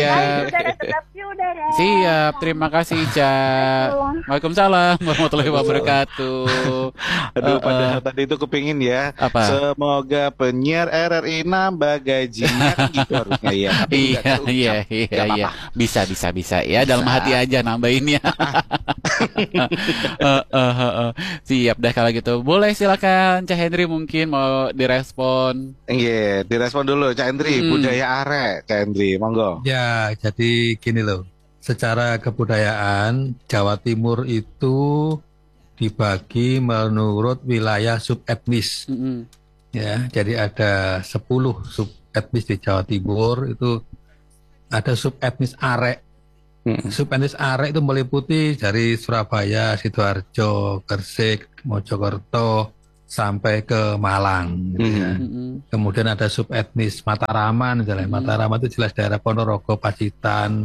Siap. Saudara tetap di udara. Siap, terima kasih Ica. Waalaikumsalam warahmatullahi wabarakatuh. Aduh, Eh, padahal tadi itu kepingin ya. apa? Semoga penyiar RRI nambah gajinya kan gitu harusnya ya. Tapi nggak Iya, iya, terucap. iya, Nggak iya. apa-apa. Bisa ya. Dalam Bisa. hati aja nambahinnya. Siap dah kalau gitu. Boleh silakan Cah Henry mungkin mau direspon. Iya, direspon dulu Cak Hendri, budaya arek, Cak Hendri, monggo. Ya, jadi gini loh. Secara kebudayaan, Jawa Timur itu dibagi menurut wilayah subetnis. Mm-mm. Ya, jadi ada 10 subetnis di Jawa Timur. Itu ada subetnis arek. Subetnis arek itu meliputi dari Surabaya, Sidoarjo, Gresik, Mojokerto, sampai ke Malang, gitu ya. Mm-mm. Kemudian ada subetnis Mataraman, misalnya Mataraman itu jelas daerah Ponorogo, Pacitan,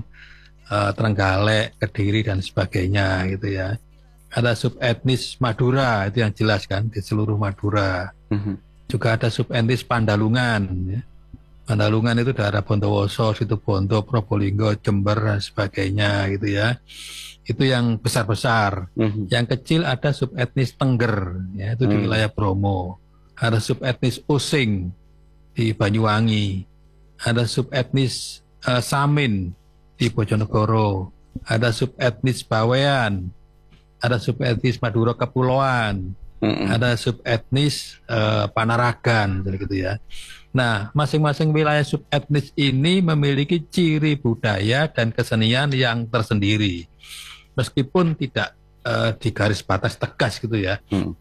Trenggalek, Kediri dan sebagainya, gitu ya. Ada subetnis Madura, itu yang jelas kan di seluruh Madura. Juga ada subetnis Pandalungan, ya. Pandalungan itu daerah Bondowoso, Situbondo, Probolinggo, Jember dan sebagainya, gitu ya. Itu yang besar-besar. Yang kecil ada subetnis Tengger, ya, itu di wilayah Bromo. Ada subetnis Using di Banyuwangi. Ada subetnis Samin di Bojonegoro. Ada subetnis Bawean. Ada subetnis Madura Kepulauan. Ada subetnis Panaragan, gitu ya. Nah, masing-masing wilayah subetnis ini memiliki ciri budaya dan kesenian yang tersendiri. Meskipun tidak di garis batas tegas gitu ya.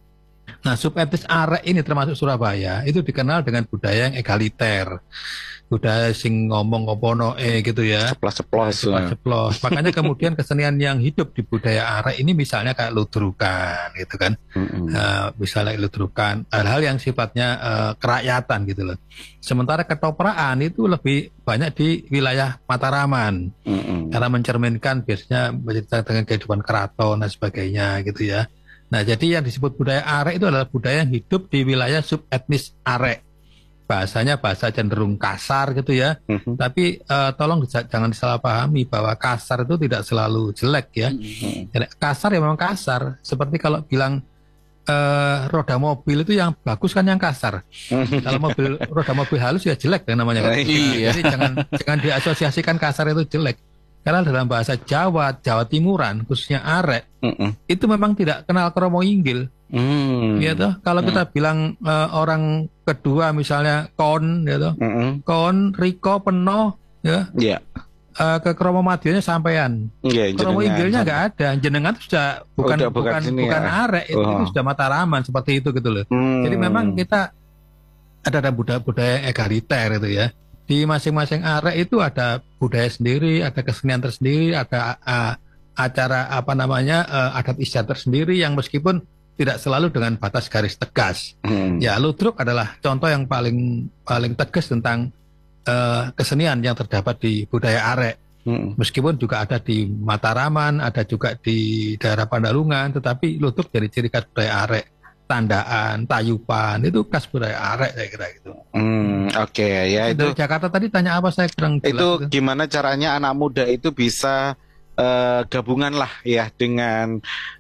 Nah, subetnis arek ini termasuk Surabaya itu dikenal dengan budaya yang egaliter. Budaya sing ngomong ngopono gitu ya. Ceplos-ceplos. Ceplos. Makanya kemudian kesenian yang hidup di budaya arek ini misalnya kayak ludrukan gitu kan. Misalnya ludrukan, hal-hal yang sifatnya kerakyatan gitu loh. Sementara ketopraan itu lebih banyak di wilayah Mataraman. Karena mencerminkan biasanya bercerita dengan kehidupan keraton dan sebagainya gitu ya. Nah, jadi yang disebut budaya arek itu adalah budaya yang hidup di wilayah subetnis arek. Bahasanya bahasa cenderung kasar gitu ya. Tapi tolong jangan disalahpahami bahwa kasar itu tidak selalu jelek ya. Kasar ya memang kasar. Seperti kalau bilang roda mobil itu yang bagus kan yang kasar. Kalau roda mobil halus ya jelek kan namanya. Kan? Jadi jangan diasosiasikan kasar itu jelek. Karena dalam bahasa Jawa Timuran khususnya arek itu memang tidak kenal kromo inggil. Ya toh, kalau kita bilang orang kedua misalnya kon, ya toh, kon, Riko, Peno, ya, ke kromo madionya sampean. Kromo inggilnya nggak ada, jenengan itu sudah bukan arek, itu sudah Mataraman seperti itu gitu loh. Jadi memang kita ada budaya egaliter itu ya. Di masing-masing arek itu ada budaya sendiri, ada kesenian tersendiri, ada acara adat istiadat tersendiri yang meskipun tidak selalu dengan batas garis tegas. Ya, ludruk adalah contoh yang paling tegas tentang kesenian yang terdapat di budaya arek. Meskipun juga ada di Mataraman, ada juga di daerah Pandalungan, tetapi ludruk jadi ciri khas budaya arek. Tandaan, tayupan itu khas budaya arek saya kira gitu. Oke, ya itu. Dari Jakarta tadi tanya apa saya kurang jelas. Itu gimana caranya anak muda itu bisa gabungan lah ya dengan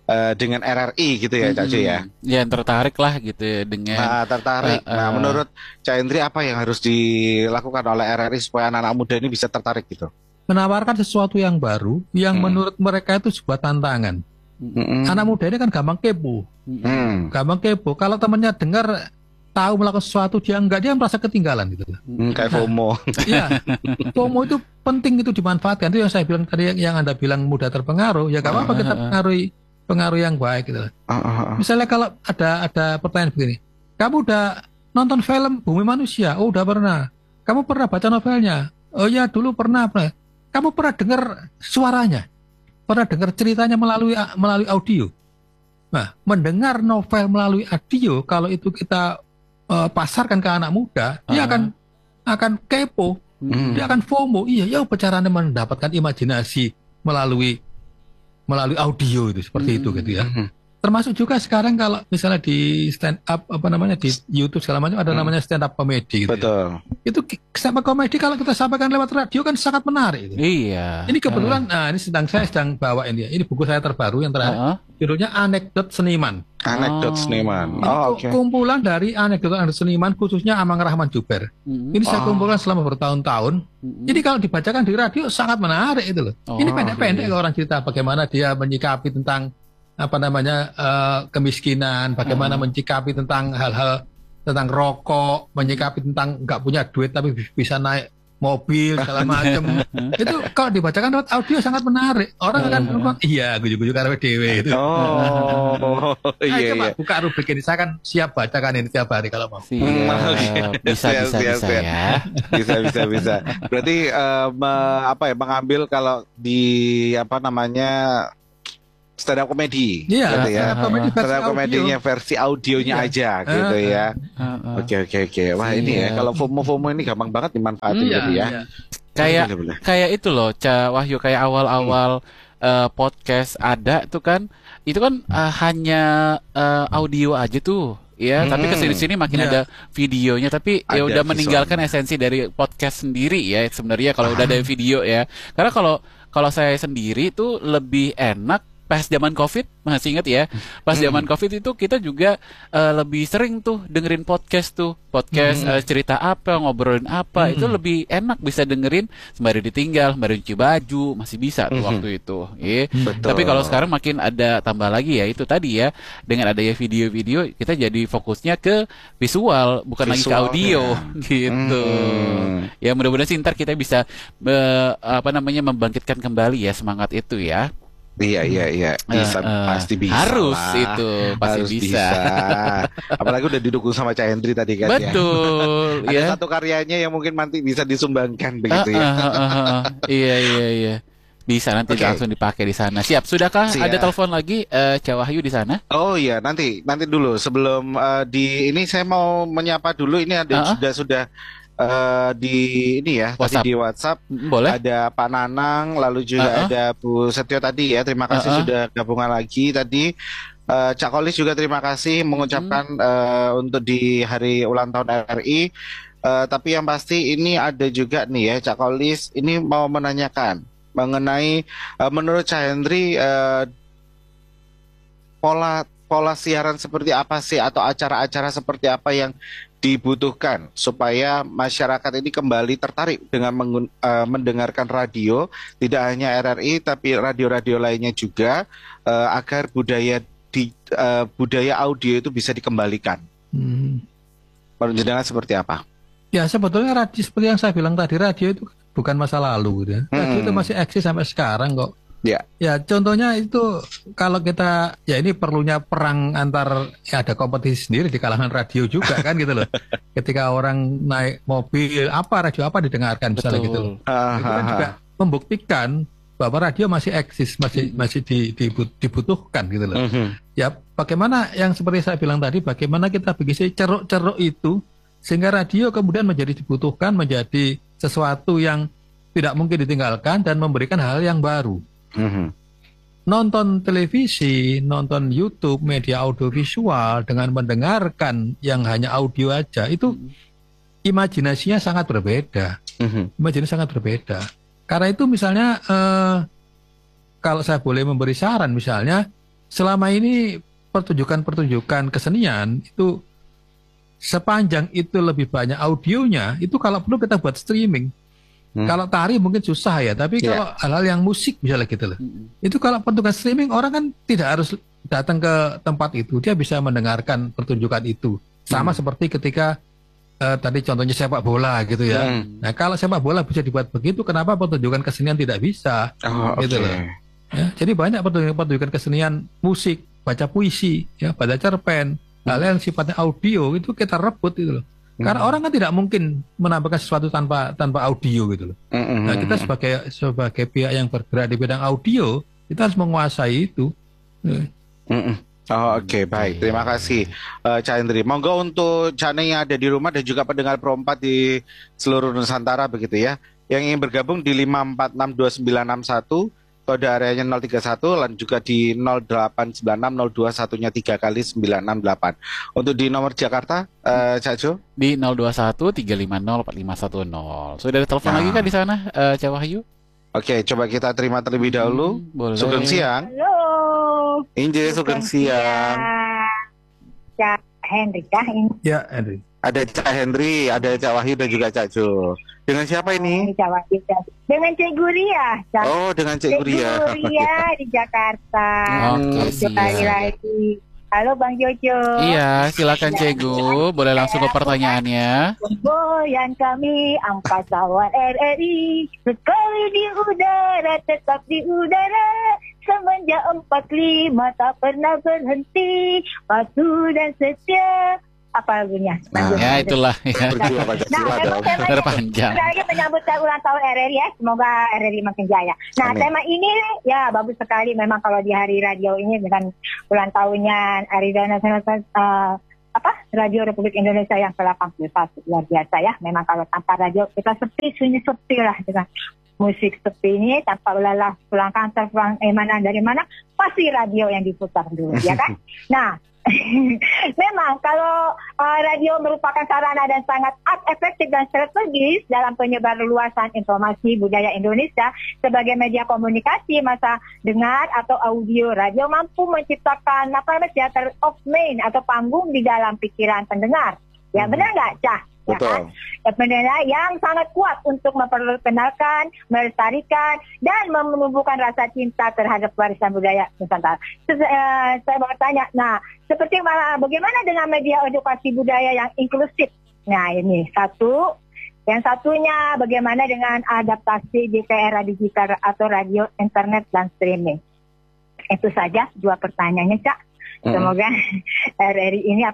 RRI gitu ya, Cak Jo ya. Ya tertarik lah gitu ya dengan tertarik. Nah, menurut Cak Hendri apa yang harus dilakukan oleh RRI supaya anak-anak muda ini bisa tertarik gitu? Menawarkan sesuatu yang baru yang menurut mereka itu sebuah tantangan. Anak muda ini kan gampang kepo. Gampang kepo. Kalau temannya dengar tahu melakukan sesuatu dia enggak, dia merasa ketinggalan gitu. Kayak FOMO. Iya. FOMO itu penting, itu dimanfaatkan. Itu yang saya bilang tadi, yang Anda bilang mudah terpengaruh, ya gak apa-apa kita pengaruh yang baik gitu. Misalnya kalau ada pertanyaan begini, kamu udah nonton film Bumi Manusia? Oh, udah pernah. Kamu pernah baca novelnya? Oh ya, dulu pernah. Kamu pernah dengar suaranya? Pernah dengar ceritanya melalui audio? Nah, mendengar novel melalui audio, kalau itu kita pasarkan ke anak muda, dia akan kepo, dia akan FOMO. Iya, ya caranya mendapatkan imajinasi melalui audio itu seperti itu gitu ya. termasuk juga sekarang kalau misalnya di stand up apa namanya di YouTube segala macam ada namanya stand up comedy gitu. Betul. Itu stand up comedy kalau kita sampaikan lewat radio kan sangat menarik itu. Iya. Ini kebetulan ini saya sedang bawa ini. Ini buku saya terbaru yang terakhir. Judulnya Anekdot Seniman. Anekdot Seniman. Ini kumpulan dari anekdot seniman khususnya Amang Rahman Juber. Ini saya kumpulkan selama bertahun-tahun. Jadi kalau dibacakan di radio sangat menarik itu loh. Ini pendek-pendek orang cerita bagaimana dia menyikapi tentang apa namanya kemiskinan, bagaimana menyikapi tentang hal-hal tentang rokok, menyikapi tentang nggak punya duit tapi bisa naik mobil segala macam. Itu kalau dibacakan lewat audio sangat menarik. Orang akan ngomong, iya gujuk-gujuk karena dewe itu. Iya. Coba buka rubrik ini, saya kan siap bacakan ini tiap hari kalau mau. Bisa ya. Bisa. Berarti mengambil kalau di apa namanya stand up comedy, iya, gitu ya. Stand up komedinya versi audionya aja, gitu ya. Oke. Wah ini ya, kalau FOMO ini gampang banget dimanfaatin gitu ya. Kayak itu loh, Wahyu, kayak awal-awal podcast ada tuh kan, itu kan hanya audio aja tuh. Ya, tapi kesini-sini makin ada videonya, tapi ya udah meninggalkan esensi dari podcast sendiri ya sebenarnya kalau udah ada video ya. Karena kalau saya sendiri tuh lebih enak pas zaman COVID, masih ingat ya? Pas zaman COVID itu kita juga lebih sering tuh dengerin podcast cerita apa, ngobrolin apa, itu lebih enak bisa dengerin sembari ditinggal, sembari cuci baju, masih bisa tuh waktu itu. Tapi kalau sekarang makin ada tambah lagi ya, itu tadi ya, dengan adanya video-video kita jadi fokusnya ke visual, bukan lagi ke audio gitu. Ya mudah-mudahan sih ntar kita bisa membangkitkan kembali ya semangat itu ya. Iya. Pasti bisa. Harus lah. Itu pasti harus bisa. Apalagi udah didukung sama Cak Hendri tadi kan. Betul. Ya. Ada satu karyanya yang mungkin nanti bisa disumbangkan begitu ya. Iya. Bisa nanti langsung dipakai di sana. Siap. Sudahkah ada telepon lagi Cak Wahyu di sana? Oh iya, nanti dulu sebelum ini saya mau menyapa dulu, ini ada sudah di ini ya WhatsApp. Tadi di WhatsApp boleh. Ada Pak Nanang, lalu juga ada Bu Setio tadi ya, terima kasih sudah gabungan lagi tadi. Cak Kolis juga terima kasih mengucapkan untuk di hari ulang tahun RRI. Tapi yang pasti ini ada juga nih ya Cak Kolis ini mau menanyakan mengenai menurut Cak Hendri pola siaran seperti apa sih, atau acara-acara seperti apa yang dibutuhkan supaya masyarakat ini kembali tertarik dengan mendengarkan radio, tidak hanya RRI tapi radio-radio lainnya juga, agar budaya audio itu bisa dikembalikan. Menurut jenengan seperti apa? Ya sebetulnya radio seperti yang saya bilang tadi, radio itu bukan masa lalu gitu ya. Radio itu masih eksis sampai sekarang kok. Ya contohnya itu kalau kita ini perlunya perang antar ada kompetisi sendiri di kalangan radio juga kan gitu loh. Ketika orang naik mobil radio apa didengarkan misalnya gitu loh. Itu kan juga membuktikan bahwa radio masih eksis, masih dibutuhkan gitu loh. Ya bagaimana yang seperti saya bilang tadi, bagaimana kita bikin ceruk-ceruk itu sehingga radio kemudian menjadi dibutuhkan, menjadi sesuatu yang tidak mungkin ditinggalkan dan memberikan hal yang baru. Nonton televisi, nonton YouTube, media audiovisual dengan mendengarkan yang hanya audio aja itu imajinasinya sangat berbeda. Imajinasinya sangat berbeda. Karena itu misalnya kalau saya boleh memberi saran, misalnya selama ini pertunjukan kesenian itu sepanjang itu lebih banyak audionya, itu kalau perlu kita buat streaming. Kalau tari mungkin susah ya, tapi kalau hal-hal yang musik misalnya gitu loh. Itu kalau pertunjukan streaming orang kan tidak harus datang ke tempat itu, dia bisa mendengarkan pertunjukan itu. Sama seperti ketika tadi contohnya sepak bola gitu ya. Nah kalau sepak bola bisa dibuat begitu, kenapa pertunjukan kesenian tidak bisa? Gitu loh. Ya, jadi banyak pertunjukan kesenian musik, baca puisi, ya, baca cerpen, hal yang sifatnya audio itu kita rebut gitu loh. Karena orang kan tidak mungkin menampilkan sesuatu tanpa audio gitu loh. Nah kita sebagai pihak yang bergerak di bidang audio, kita harus menguasai itu. Oke, baik. Terima kasih Cak Hendri. Monggo untuk Cane yang ada di rumah dan juga pendengar Pro 4 di seluruh Nusantara begitu ya, yang ingin bergabung di 5462961 kode areanya 031 dan juga di 089602 3 kali 968. Untuk di nomor Jakarta, Cak Jo? Di 021 350 4510. Sudah ada telepon lagi kan di sana, Cak Wahyu? Oke, coba kita terima terlebih dahulu. Boleh. Sugeng siang. Halo. Inje, sugeng siang. Cak Henry kah ini? Ya, Henry. Ada Cak Henry, ada Cak Wahyu dan juga Cak Jo. Dengan siapa ini? Cak Wahyu. Dengan Cik Guria. Oh, dengan Cik Guria. Guria di Jakarta. Oke, Kembali siap. lagi. Halo Bang Jojo. Iya, silakan Cegu. Boleh langsung ke pertanyaannya. Goyang kami angkatawan RRI sekali di udara tetap di udara semenjak 45 tak pernah berhenti patuh dan setia. Apa lagunya? Ya, itulah ya. Berjuang Pancasila dong. Terpanjang. Lagi menyambut ulang tahun RRI ya. Semoga RRI makin jaya. Nah, Amin. tema ini ya bagus sekali memang kalau di hari radio ini dengan ulang tahunnya Hari Nasional Radio Republik Indonesia yang ke-81. Luar biasa ya. Memang kalau tanpa radio kita sunyi sepi lah dengan musik sepi ini, tanpa lelah pulang kantor, pulang mana dari mana, pasti radio yang diputar dulu, ya kan? Nah, memang kalau radio merupakan sarana dan sangat efektif dan strategis dalam penyebar luasan informasi budaya Indonesia sebagai media komunikasi masa dengar atau audio. Radio mampu menciptakan theater of mind atau panggung di dalam pikiran pendengar. Ya benar nggak, Cah? Ya kan? Sebenarnya yang sangat kuat untuk memperkenalkan, melestarikan, dan menumbuhkan rasa cinta terhadap warisan budaya Nusantara. Saya mau tanya, nah, bagaimana dengan media edukasi budaya yang inklusif? Nah, ini satu. Yang satunya, bagaimana dengan adaptasi di era digital atau radio, internet, dan streaming? Itu saja dua pertanyaannya, Cak. Semoga RRI ini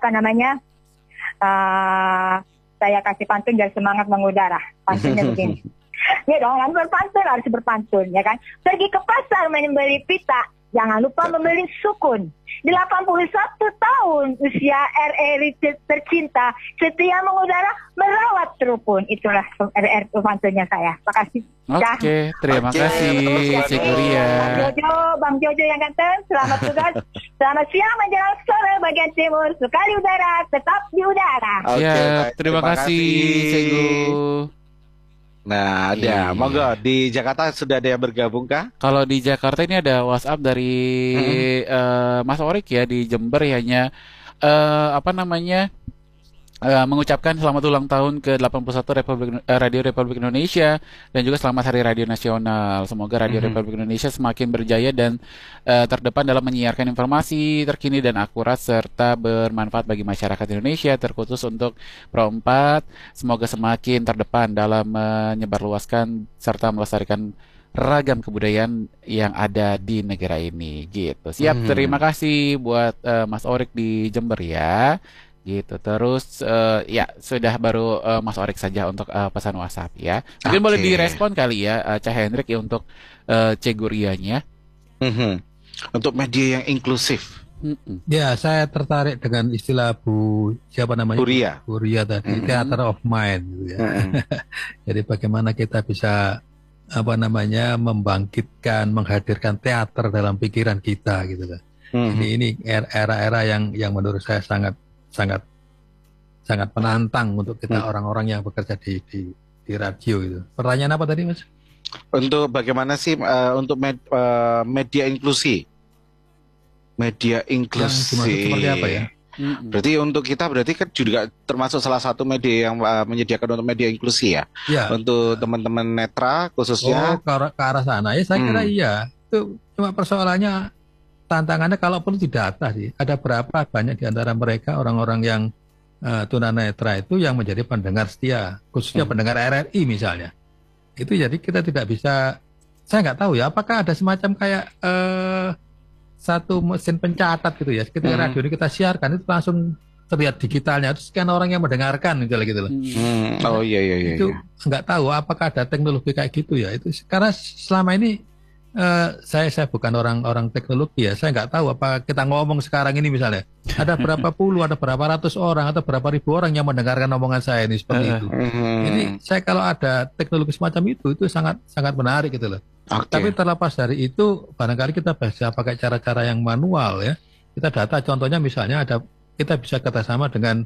saya kasih pantun biar semangat mengudara. Pantunnya begini. Ya dong, harus berpantun, ya kan? Pergi ke pasar membeli pita, jangan lupa membeli sukun. 81 tahun usia RRI tercinta, setia mengudara, merawat rukun. Itulah RRI pantunnya saya. Makasih. Oke, terima kasih Cik Guria. Bang Jojo yang ganteng, selamat tugas. Selamat siang menjelang sore bagian timur. Sekali udara, tetap di udara. Ya, terima kasih Cegu. Nah, ada. Monggo, di Jakarta sudah ada yang bergabung kah? Kalau di Jakarta ini ada WhatsApp dari Mas Orik ya, di Jember ya, hanya mengucapkan selamat ulang tahun ke-81 Radio Republik Indonesia dan juga selamat Hari Radio Nasional. Semoga Radio Republik Indonesia semakin berjaya dan terdepan dalam menyiarkan informasi terkini dan akurat serta bermanfaat bagi masyarakat Indonesia, terkhusus untuk Pro 4. Semoga semakin terdepan dalam menyebarluaskan serta melestarikan ragam kebudayaan yang ada di negara ini gitu. Siap, terima kasih buat Mas Orik di Jember ya. Gitu. Terus ya sudah baru Mas Orik saja untuk pesan WhatsApp ya. Mungkin boleh direspon kali ya Cak Hendrik ya untuk Cegurianya. Untuk media yang inklusif. Ya, saya tertarik dengan istilah siapa namanya? Guria tadi, theater of mind gitu ya. Jadi bagaimana kita bisa membangkitkan, menghadirkan teater dalam pikiran kita gitu kan. Ini era-era yang menurut saya sangat menantang untuk kita orang-orang yang bekerja di radio itu. Pertanyaan apa tadi, Mas? Untuk bagaimana sih untuk media inklusi? Media inklusi. Seperti apa ya? Berarti untuk kita kan juga termasuk salah satu media yang menyediakan untuk media inklusi ya. Untuk teman-teman netra khususnya. Ke arah sana ya, saya kira iya. Itu cuma persoalannya, tantangannya kalau perlu didata sih. Ada berapa banyak di antara mereka orang-orang yang tunanetra itu yang menjadi pendengar setia, khususnya pendengar RRI misalnya. Itu jadi kita tidak bisa, saya nggak tahu ya, apakah ada semacam kayak satu mesin pencatat gitu ya. Ketika radio ini kita siarkan itu langsung terlihat digitalnya, terus sekian orang yang mendengarkan misalnya gitu loh. Oh iya. Itu nggak tahu apakah ada teknologi kayak gitu ya. Itu karena selama ini saya bukan orang teknologi ya, saya nggak tahu apa kita ngomong sekarang ini misalnya ada berapa puluh, ada berapa ratus orang atau berapa ribu orang yang mendengarkan omongan saya ini seperti itu. Jadi saya kalau ada teknologi semacam itu sangat menarik gitu loh. Tapi terlepas dari itu, barangkali kita bisa pakai cara-cara yang manual ya. Kita data, contohnya misalnya kita bisa kerjasama dengan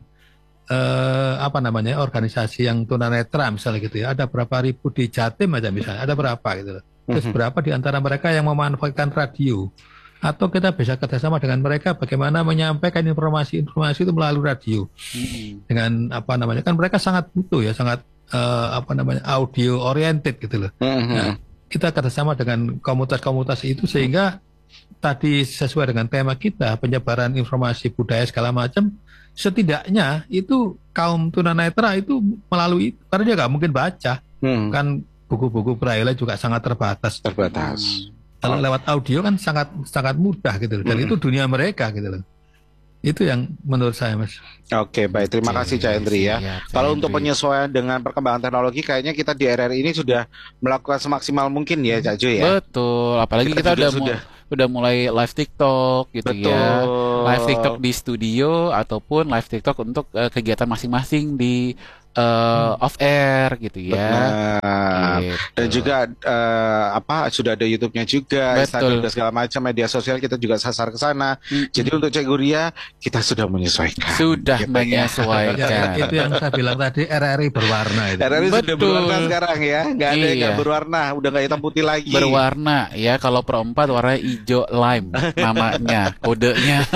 organisasi yang tunanetra misalnya gitu ya. Ada berapa ribu di Jatim aja misalnya, ada berapa gitu. Terus berapa di antara mereka yang memanfaatkan radio. Atau kita bisa kerjasama dengan mereka bagaimana menyampaikan informasi-informasi itu melalui radio. Dengan kan mereka sangat butuh ya, sangat audio oriented gitu loh. Nah, kita kerjasama dengan komunitas-komunitas itu sehingga tadi sesuai dengan tema kita, penyebaran informasi budaya segala macam, setidaknya itu kaum tunanetra itu melalui, karena dia nggak mungkin baca, kan buku-buku braille juga sangat terbatas. Kalau lewat audio kan sangat sangat mudah gitu loh. Dan itu dunia mereka gitu loh. Itu yang menurut saya, Mas. Oke, baik. Terima kasih Cak Hendri ya. Kalau untuk penyesuaian dengan perkembangan teknologi, kayaknya kita di RRI ini sudah melakukan semaksimal mungkin ya, Cak Jo ya. Betul. Apalagi kita udah mulai live TikTok gitu. Betul. Ya. Live TikTok di studio ataupun live TikTok untuk kegiatan masing-masing di off air gitu ya. Gitu. Dan juga sudah ada YouTube-nya juga, Instagram dan segala macam media sosial kita juga sasar ke sana. Jadi untuk Cek Guria kita sudah menyesuaikan. Sudah gitu menyesuaikan. Ya, itu yang saya bilang tadi, RRI berwarna itu. RRI sudah berwarna sekarang ya, nggak ada yang nggak berwarna, udah nggak hitam putih lagi. Berwarna ya, kalau Pro 4 warna hijau lime namanya, kodenya.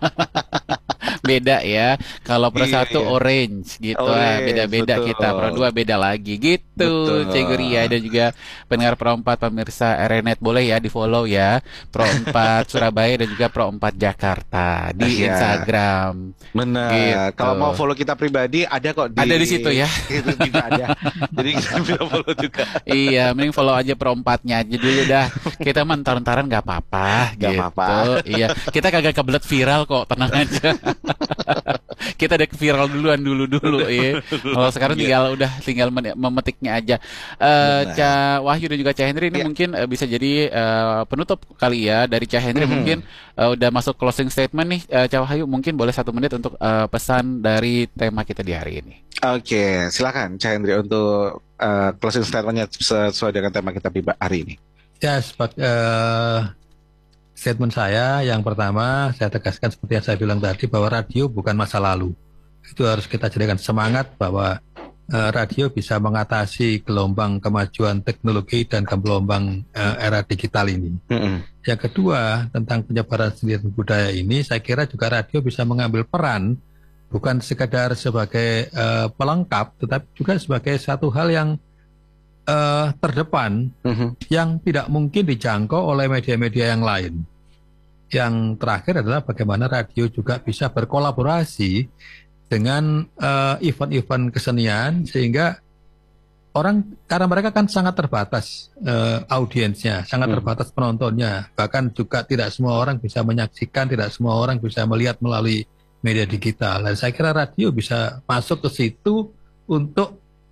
Beda ya. Kalau Pro 1 orange gitu lah, beda-beda kita. Pro 2 beda lagi gitu. Cek Guria dan juga pendengar Pro 4 pemirsa RNet boleh ya di-follow ya. Pro 4 Surabaya dan juga Pro 4 Jakarta di Instagram. Benar. Gitu. Kalau mau follow kita pribadi ada kok ada di situ ya. Itu juga ada. Jadi kita bisa follow juga. Iya, mending follow aja Pro 4-nya aja dulu dah. Kita mentar-ntaran nggak apa-apa gitu. Iya, kita kagak kebelet viral kok, tenang aja. Kita ada viral dulu ya. Kalau sekarang tinggal memetiknya aja. Cak Wahyu dan juga Cak Hendri ini mungkin bisa jadi penutup kali ya dari Cak Hendri. Mungkin udah masuk closing statement nih. Cak Wahyu mungkin boleh 1 menit untuk pesan dari tema kita di hari ini. Oke, silakan Cak Hendri untuk closing statementnya sesuai dengan tema kita hari ini. Ya, statement saya yang pertama, saya tegaskan seperti yang saya bilang tadi, bahwa radio bukan masa lalu. Itu harus kita jadikan semangat bahwa radio bisa mengatasi gelombang kemajuan teknologi dan gelombang era digital ini. Yang kedua, tentang penyebaran seni dan budaya ini, saya kira juga radio bisa mengambil peran, bukan sekadar sebagai pelengkap, tetapi juga sebagai satu hal yang terdepan yang tidak mungkin dijangkau oleh media-media yang lain. Yang terakhir adalah bagaimana radio juga bisa berkolaborasi dengan event-event kesenian, sehingga karena mereka kan sangat terbatas audiensnya, sangat terbatas penontonnya, bahkan juga tidak semua orang bisa menyaksikan, tidak semua orang bisa melihat melalui media digital. Dan saya kira radio bisa masuk ke situ untuk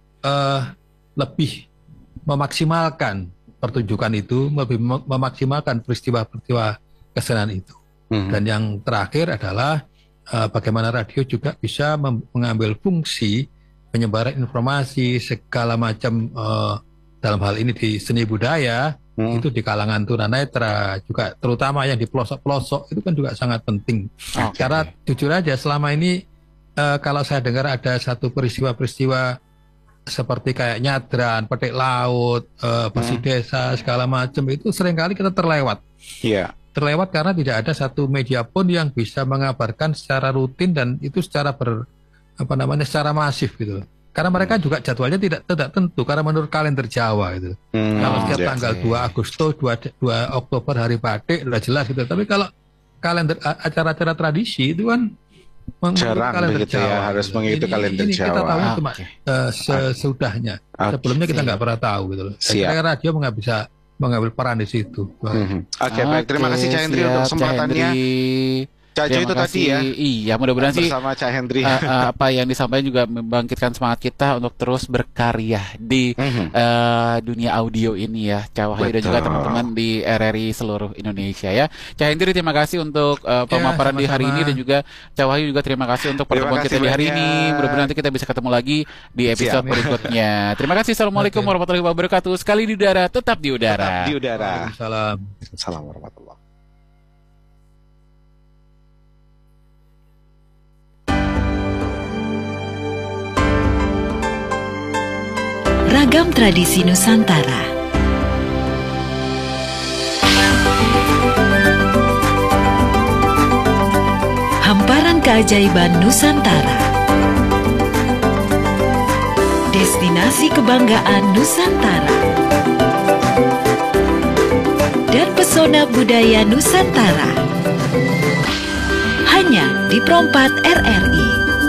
lebih memaksimalkan pertunjukan itu, lebih memaksimalkan peristiwa-peristiwa kesenian itu. Dan yang terakhir adalah bagaimana radio juga bisa mengambil fungsi penyebaran informasi segala macam dalam hal ini di seni budaya, itu di kalangan tunanetra juga, terutama yang di pelosok-pelosok itu kan juga sangat penting. Karena jujur aja selama ini kalau saya dengar ada satu peristiwa-peristiwa seperti kayak nyadran, petik laut, bersih desa, segala macam, itu seringkali kita terlewat. Terlewat karena tidak ada satu media pun yang bisa mengabarkan secara rutin dan itu secara secara masif gitu. Karena mereka juga jadwalnya tidak tentu karena menurut kalender Jawa gitu. Kalau setiap tanggal 2 Agustus, 2 Oktober hari batik sudah jelas gitu. Tapi kalau kalender acara-acara tradisi itu kan jarang begitu ya, harus mengikuti kalender Jawa. Kita tahu cuma sesudahnya. Sebelumnya kita nggak pernah tahu gitu loh. Saya kira radio nggak bisa mengambil peran di situ. Baik, terima kasih Cak Hendri untuk kesempatannya. Caco itu tadi ya. Iya, mudah-mudahan sih bersama Cak Hendri. Apa yang disampaikan juga membangkitkan semangat kita untuk terus berkarya di dunia audio ini ya, Cak Wahyu dan juga teman-teman di RRI seluruh Indonesia ya. Cak Hendri terima kasih untuk pemaparan di hari ini, dan juga Cak Wahyu juga terima kasih untuk pertemuan kita di hari ini. Mudah-mudahan nanti kita bisa ketemu lagi di episode berikutnya. Terima kasih. Assalamualaikum warahmatullahi wabarakatuh. Sekali di udara, tetap di udara. Tetap di udara. Waalaikumsalam. Assalamualaikum warahmatullahi. Ragam tradisi Nusantara. Hamparan keajaiban Nusantara. Destinasi kebanggaan Nusantara. Dan pesona budaya Nusantara. Hanya di Perompat RRI.